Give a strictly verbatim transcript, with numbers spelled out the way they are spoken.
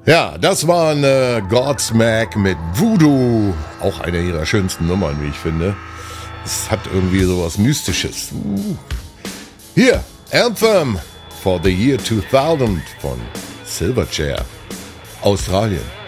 Ja, das waren äh, Godsmack mit Voodoo. Auch eine ihrer schönsten Nummern, wie ich finde. Es hat irgendwie sowas Mystisches. Uh. Hier, Anthem for the Year zweitausend von Silverchair, Australien.